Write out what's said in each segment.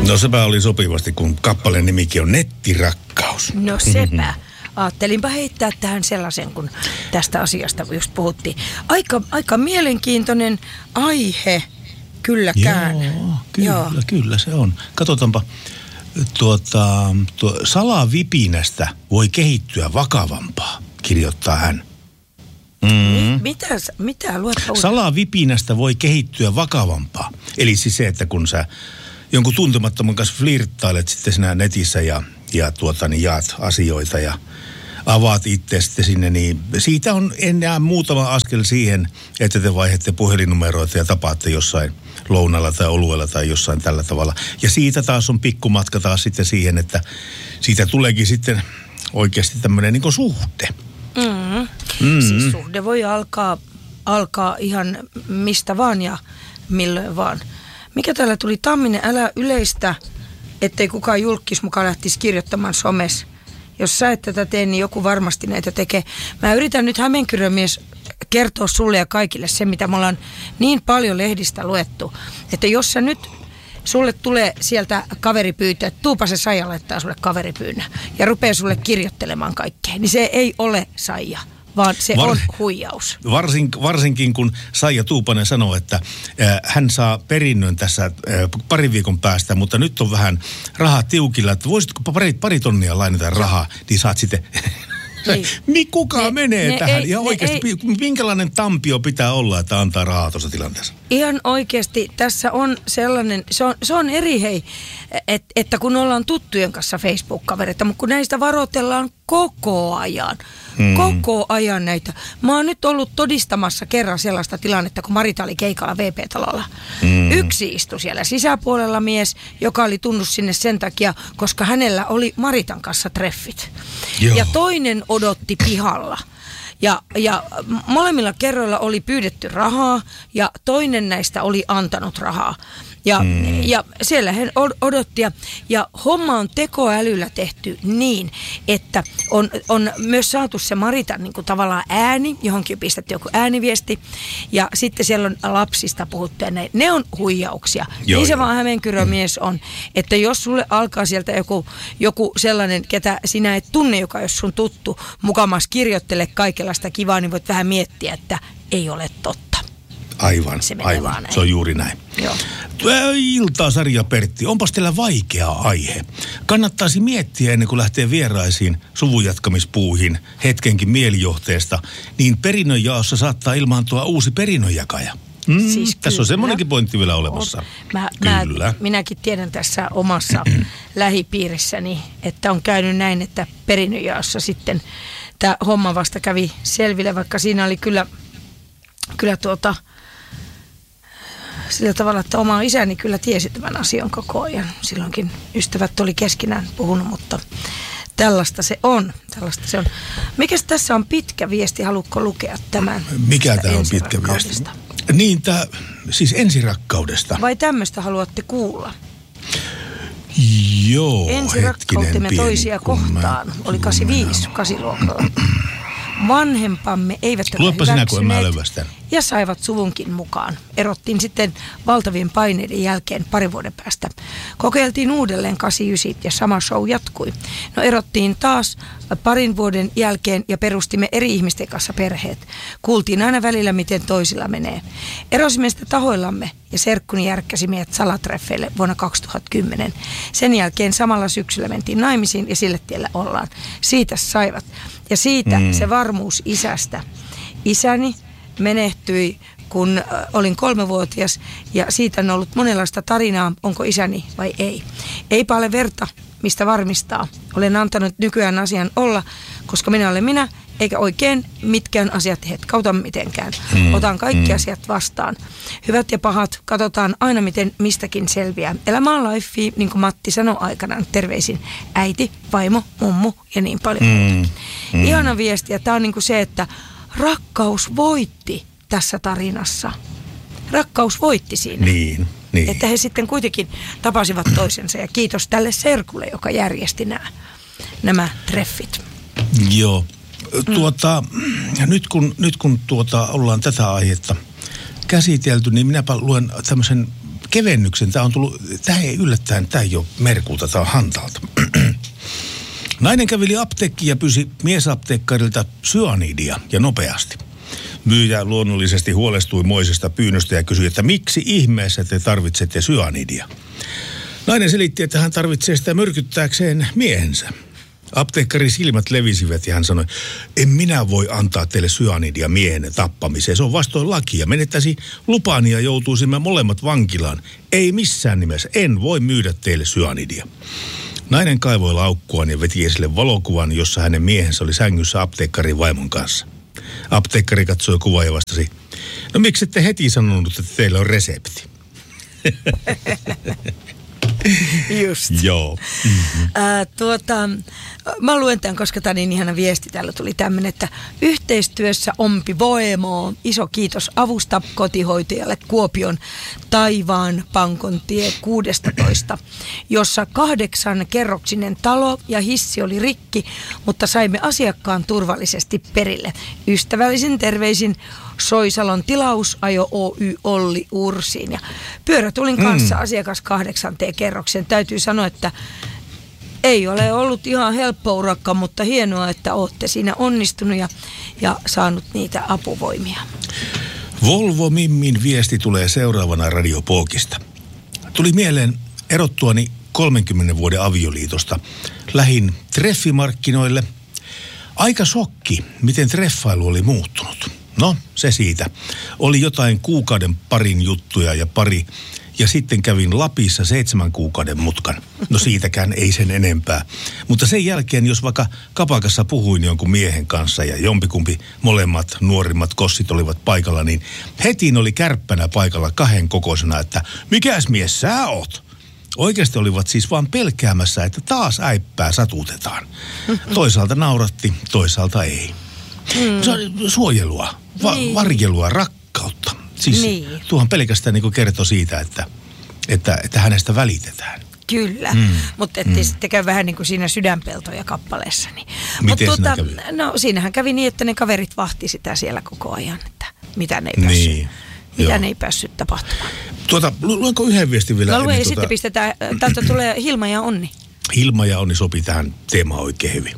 No sepä oli sopivasti, kun kappaleen nimikin on Nettirakkaus. No sepä. Ajattelinpa heittää tähän sellaisen, kun tästä asiasta just puhuttiin. Aika mielenkiintoinen aihe kylläkään. Joo, kyllä se on. Katsotaanpa. Salavipinästä voi kehittyä vakavampaa, kirjoittaa hän. Mitä luet? Salavipinästä voi kehittyä vakavampaa. Eli siis se, että kun sä jonkun tuntemattoman kanssa flirttailet sitten sinä netissä ja jaat asioita ja avaat itse sitten sinne, niin siitä on enää muutama askel siihen, että te vaihdatte puhelinnumeroita ja tapaatte jossain lounalla tai oluella tai jossain tällä tavalla. Ja siitä taas on pikkumatka taas sitten siihen, että siitä tuleekin sitten oikeasti tämmöinen niin kuin suhde. Siis suhde voi alkaa ihan mistä vaan ja milloin vaan. Mikä täällä tuli? Tamminen, älä yleistä, ettei kukaan julkis mukaan lähtisi kirjoittamaan somessa. Jos sä et tätä tee, niin joku varmasti näitä tekee. Mä yritän nyt Hämeenkyrömies kertoa sulle ja kaikille se, mitä me ollaan niin paljon lehdistä luettu. Että jos sä nyt, sulle tulee sieltä kaveripyyntö, että tuupa se Saija laittaa sulle kaveripyynnä ja rupeaa sulle kirjoittelemaan kaikkea, niin se ei ole Saija, vaan se on huijaus. Varsinkin kun Saija Tuupanen sanoo, että hän saa perinnön tässä parin viikon päästä, mutta nyt on vähän rahaa tiukilla, että voisitko pari tonnia lainata rahaa, niin saat sitten... Kuka menee tähän? Ja oikeasti, minkälainen tampio pitää olla, että antaa rahaa tuossa tilanteessa? Ihan oikeasti tässä on sellainen, se on eri että kun ollaan tuttujen kanssa Facebook-kavereita, mutta kun näistä varoitellaan koko ajan. Koko ajan näitä. Mä oon nyt ollut todistamassa kerran sellaista tilannetta, kun Marita oli keikalla VP-talolla. Yksi istui siellä sisäpuolella mies, joka oli tunnut sinne sen takia, koska hänellä oli Maritan kanssa treffit. Joo. Ja toinen odotti pihalla. Ja molemmilla kerroilla oli pyydetty rahaa ja toinen näistä oli antanut rahaa. Ja siellä he odotti ja homma on tekoälyllä tehty niin, että on myös saatu se Maritan niin kuin tavallaan ääni, johonkin on pistetty joku ääniviesti ja sitten siellä on lapsista puhuttu ja ne on huijauksia. Niin se vaan Hämeenkyrömies on, että jos sulle alkaa sieltä joku sellainen, ketä sinä et tunne, joka jos sun tuttu, mukamas kirjoittele kaikenlaista kivaa, niin voit vähän miettiä, että ei ole totta. Aivan. Se on juuri näin. Joo. Iltaa, Sari ja Pertti. Onpas teillä vaikea aihe. Kannattaisi miettiä ennen kuin lähtee vieraisiin suvunjatkamispuuhiin hetkenkin mielijohteesta, niin perinnönjaossa saattaa ilmaantua uusi perinnönjakaja. Siis tässä on semmoinenkin pointti vielä olemassa. Kyllä. Minäkin tiedän tässä omassa lähipiirissäni, että on käynyt näin, että perinnönjaossa sitten tämä homma vasta kävi selville, vaikka siinä oli kyllä sillä tavalla, että oma isäni kyllä tiesi tämän asian koko ajan. Silloinkin ystävät oli keskenään puhunut, mutta tällaista se on. Mikäs tässä on pitkä viesti? Haluatko lukea tämän? Mikä tämä on pitkä viesti? Niin, tämä siis ensirakkaudesta. Vai tämmöistä haluatte kuulla? Joo, ensirakkautemme toisia kohtaan. Oli 8 luokalla. Vanhempamme eivät ole hyväksyneet ja saivat suvunkin mukaan. Erottiin sitten valtavien paineiden jälkeen 2 vuoden päästä. Kokeiltiin uudelleen 89 ja sama show jatkui. No erottiin taas 2 vuoden jälkeen ja perustimme eri ihmisten kanssa perheet. Kuultiin aina välillä, miten toisilla menee. Erosimme sitten tahoillamme ja serkkuni järkkäsi meidät salatreffeille vuonna 2010. Sen jälkeen samalla syksyllä mentiin naimisiin ja sille tiellä ollaan. Siitä saivat. Ja siitä se varmuus isästä. Isäni menehtyi, kun olin 3-vuotias ja siitä on ollut monenlaista tarinaa, onko isäni vai ei. Eipä ole verta, mistä varmistaa. Olen antanut nykyään asian olla, koska minä olen minä, eikä oikein mitkään asiat hetkauta mitenkään. Otan kaikki asiat vastaan. Hyvät ja pahat, katsotaan aina miten mistäkin selviää. Elämä on life, niin kuin Matti sanoi aikanaan. Terveisin äiti, vaimo, mummu ja niin paljon muutakin. Ihana viesti, ja tämä on niin kuin se, että rakkaus voitti tässä tarinassa. Rakkaus voitti siinä. Niin. Että he sitten kuitenkin tapasivat toisensa ja kiitos tälle serkulle, joka järjesti nämä treffit. Joo. Nyt kun ollaan tätä aihetta käsitelty, niin minäpä luen tämmöisen kevennyksen. Tämä ei yllättäen, tämä ei ole Merkulta, tämä on Hantalta. Nainen käveli apteekkiin ja pyysi miesapteekkarilta syanidia ja nopeasti. Myyjä luonnollisesti huolestui moisesta pyynnöstä ja kysyi, että miksi ihmeessä te tarvitsette syanidia. Nainen selitti, että hän tarvitsee sitä myrkyttääkseen miehensä. Apteekkarin silmät levisivät ja hän sanoi, en minä voi antaa teille syanidia miehenne tappamiseen. Se on vastoin lakia. Menettäisi lupani ja joutuisimme molemmat vankilaan. Ei missään nimessä. En voi myydä teille syanidia. Nainen kaivoi laukkuaan ja veti esille valokuvan, jossa hänen miehensä oli sängyssä apteekkarin vaimon kanssa. Apteekkari katsoi kuvaa ja vastasi, no miksi ette heti sanonut, että teillä on resepti? Just. Joo. Mä luen tämän, koska tämä niin ihana viesti. Täällä tuli tämmöinen, että yhteistyössä ompi voimoo. Iso kiitos avusta kotihoitajalle Kuopion Taivaan Pankontie 16, jossa 8-kerroksinen talo ja hissi oli rikki, mutta saimme asiakkaan turvallisesti perille. Ystävällisin terveisin Soisalon tilausajo Oy Olli Ursiin. Ja pyörätulin kanssa asiakas 8. kerroksen. Täytyy sanoa, että ei ole ollut ihan helppo urakka, mutta hienoa, että olette siinä onnistunut ja saanut niitä apuvoimia. Volvo Mimmin viesti tulee seuraavana Radio Pookista. Tuli mieleen erottuani 30 vuoden avioliitosta. Lähin treffimarkkinoille. Aika shokki, miten treffailu oli muuttunut. No, se siitä. Oli jotain kuukauden parin juttuja ja sitten kävin Lapissa 7 kuukauden mutkan. No siitäkään ei sen enempää. Mutta sen jälkeen, jos vaikka kapakassa puhuin jonkun miehen kanssa ja jompikumpi molemmat nuorimmat kossit olivat paikalla, niin heti oli kärppänä paikalla 2 kokoisena, että mikäs mies sä oot? Oikeasti olivat siis vaan pelkäämässä, että taas äippää satutetaan. Toisaalta nauratti, toisaalta ei. Se on suojelua, varjelua, rakkautta. Siis tuohon pelkästään niin kuin kertoo siitä, että hänestä välitetään. Kyllä, mutta ettei sitten käy vähän niin kuin siinä Sydänpeltoja kappaleessa. Niin. Miten siinä kävi? No siinähän kävi niin, että ne kaverit vahti sitä siellä koko ajan, että mitä ne ei päässyt. Mitä ne ei päässyt tapahtumaan. Luenko yhden viestin vielä? No lue ja sitten pistetään, täältä tulee Hilma ja Onni. Hilma ja Onni sopii tähän teemaan oikein hyvin.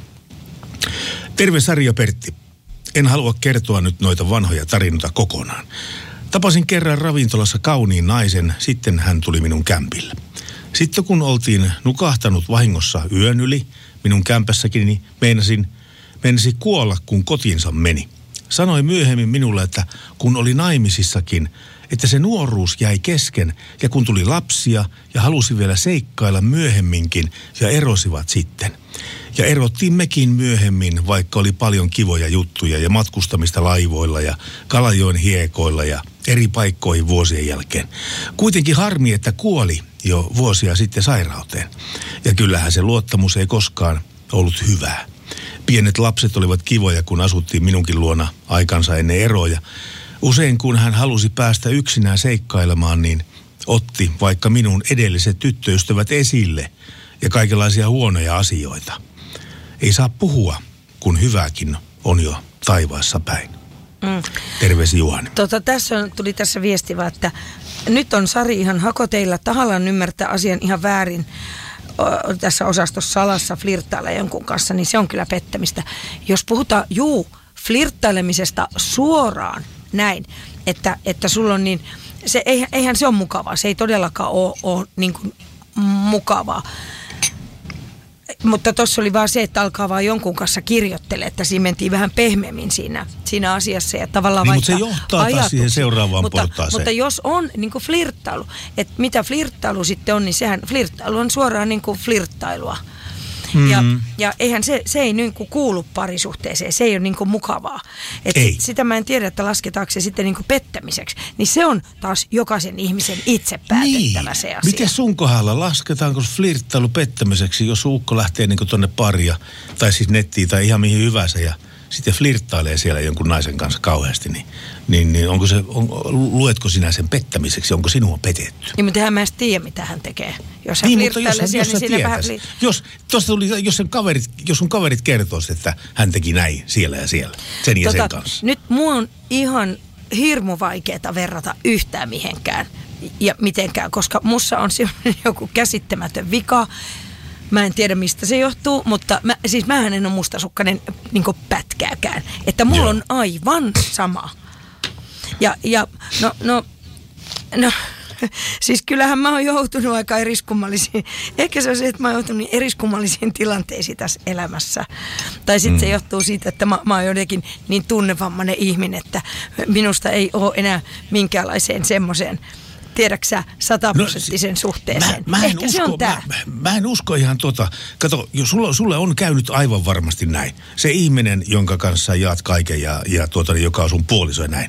Terve Sari ja Pertti. En halua kertoa nyt noita vanhoja tarinoita kokonaan. Tapasin kerran ravintolassa kauniin naisen, sitten hän tuli minun kämpille. Sitten kun oltiin nukahtanut vahingossa yön yli, minun kämpässäkin, niin meinasi kuolla, kun kotiinsa meni. Sanoi myöhemmin minulle, että kun oli naimisissakin, että se nuoruus jäi kesken ja kun tuli lapsia ja halusi vielä seikkailla myöhemminkin ja erosivat sitten. Ja erottiin mekin myöhemmin, vaikka oli paljon kivoja juttuja ja matkustamista laivoilla ja Kalajoen hiekoilla ja eri paikkoihin vuosien jälkeen. Kuitenkin harmi, että kuoli jo vuosia sitten sairauteen. Ja kyllähän se luottamus ei koskaan ollut hyvää. Pienet lapset olivat kivoja, kun asuttiin minunkin luona aikansa ennen eroja. Usein kun hän halusi päästä yksinään seikkailemaan, niin otti vaikka minun edelliset tyttöystävät esille ja kaikenlaisia huonoja asioita. Ei saa puhua, kun hyväkin on jo taivaassa päin. Terveisi Juhani. Tuli tässä viesti vaan, että nyt on Sari ihan hakoteilla. Tahallaan ymmärtää asian ihan väärin. Tässä osastossa salassa flirttailla jonkun kanssa, niin se on kyllä pettämistä. Jos puhutaan flirttailemisesta suoraan näin, että sulla on niin, eihän se ole mukavaa. Se ei todellakaan ole niin kuin mukavaa. Mutta tuossa oli vaan se, että alkaa vaan jonkun kanssa kirjoittelemaan, että siinä mentiin vähän pehmeämmin siinä asiassa ja tavallaan niin, mutta se johtaa taas siihen seuraavaan portaaseen. Mutta jos on niin kuin flirttailu, että mitä flirttailu sitten on, niin sehän flirttailu on suoraan niin kuin flirttailua. Ja eihän se ei niin kuin kuulu parisuhteeseen, se ei ole niin kuin mukavaa. Sitä mä en tiedä, että lasketaanko se sitten niin kuin pettämiseksi. Niin se on taas jokaisen ihmisen itse päätettävä se asia. Miten sun kohdalla lasketaanko flirttailu pettämiseksi, jos ukko lähtee niin kuin tonne paria tai siis nettiin tai ihan mihin hyvänsä ja sitten flirttailee siellä jonkun naisen kanssa kauheasti, niin onko luetko sinä sen pettämiseksi, onko sinua petetty? Niin, mutta eihän mä edes tiedä, mitä hän tekee. Jos hän flirttailee siellä, niin siinä vähän jos sun kaverit kertoisi, että hän teki näin siellä ja siellä, sen ja sen kanssa. Nyt mua on ihan hirmu vaikeeta verrata yhtään mihinkään. ja mitenkään, koska mussa on joku käsittämätön vika. Mä en tiedä, mistä se johtuu, mutta mähän en ole mustasukkainen niin kuin pätkääkään. Että mulla on aivan sama. Ja no, siis kyllähän mä oon joutunut aika eriskummallisiin. Ehkä se on se, että mä oon joutunut niin eriskummallisiin tilanteisiin tässä elämässä. Tai sitten se johtuu siitä, että mä oon jotenkin niin tunnevammainen ihminen, että minusta ei ole enää minkäänlaiseen semmoiseen, tiedäksä, 100% suhteeseen. Ehkä se on tää. Mä en usko ihan Kato, sulle on käynyt aivan varmasti näin. Se ihminen, jonka kanssa jaat kaiken ja joka on sun puoliso ja näin.